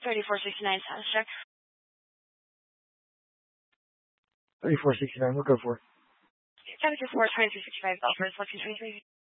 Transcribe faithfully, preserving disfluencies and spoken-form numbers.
thirty-four sixty-nine sounds check. thirty-four sixty-nine, we'll go for it. Temperature four, twenty-three sixty-five, Belfort, Lexington twenty-three.